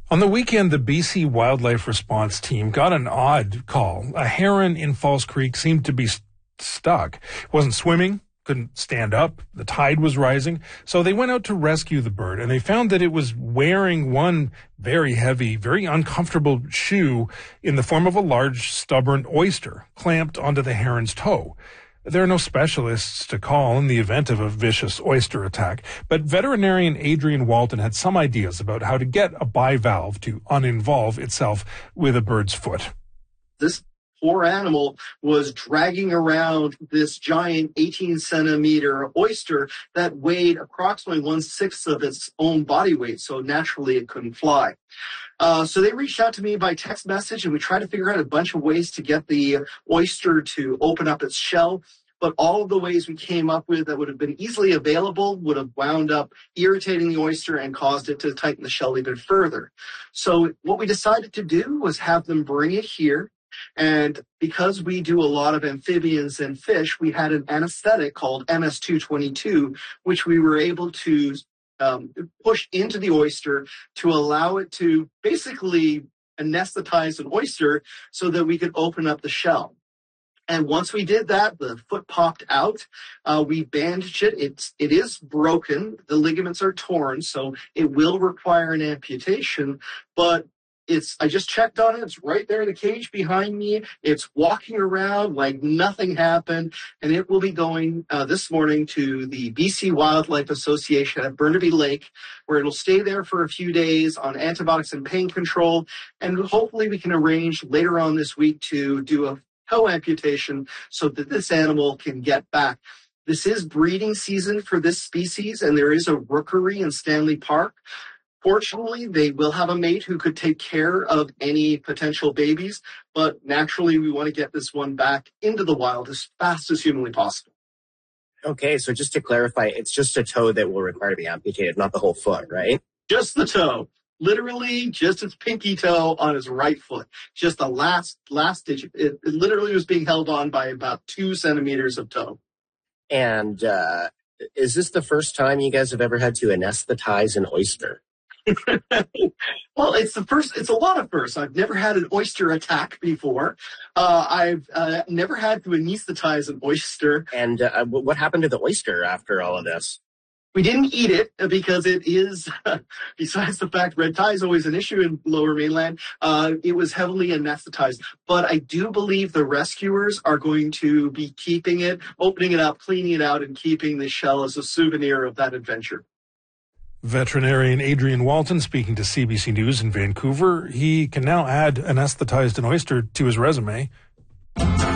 On the weekend, the BC Wildlife Response Team got an odd call. A heron in False Creek seemed to be stuck. It wasn't swimming, couldn't stand up. The tide was rising. So they went out to rescue the bird, and they found that it was wearing one very heavy, very uncomfortable shoe in the form of a large, stubborn oyster clamped onto the heron's toe. There are no specialists to call in the event of a vicious oyster attack, but veterinarian Adrian Walton had some ideas about how to get a bivalve to uninvolve itself with a bird's foot. This poor animal was dragging around this giant 18-centimeter oyster that weighed approximately 1/6 of its own body weight, so naturally it couldn't fly. So they reached out to me by text message, and we tried to figure out a bunch of ways to get the oyster to open up its shell. But all of the ways we came up with that would have been easily available would have wound up irritating the oyster and caused it to tighten the shell even further. So what we decided to do was have them bring it here. And because we do a lot of amphibians and fish, we had an anesthetic called MS-222, which we were able to push into the oyster to allow it to basically anesthetize an oyster so that we could open up the shell. And once we did that, the foot popped out. We bandaged it. It is broken. The ligaments are torn, so it will require an amputation. But I just checked on it. It's right there in the cage behind me. It's walking around like nothing happened. And it will be going this morning to the BC Wildlife Association at Burnaby Lake, where it'll stay there for a few days on antibiotics and pain control. And hopefully we can arrange later on this week to do a toe amputation so that this animal can get back. This is breeding season for this species, and there is a rookery in Stanley Park. Fortunately, they will have a mate who could take care of any potential babies, but naturally we want to get this one back into the wild as fast as humanly possible. Okay, so just to clarify, it's just a toe that will require to be amputated, not the whole foot, right? Just the toe. Literally just its pinky toe on his right foot. Just the last digit. It literally was being held on by about 2 centimeters of toe. And is this the first time you guys have ever had to anesthetize an oyster? Well, it's a lot of firsts. I've never had an oyster attack before. I've never had to anesthetize an oyster. And what happened to the oyster after all of this? We didn't eat it because it is, besides the fact red tide is always an issue in Lower Mainland, it was heavily anesthetized. But I do believe the rescuers are going to be keeping it, opening it up, cleaning it out, and keeping the shell as a souvenir of that adventure. Veterinarian Adrian Walton speaking to CBC News in Vancouver. He can now add anesthetized an oyster to his resume.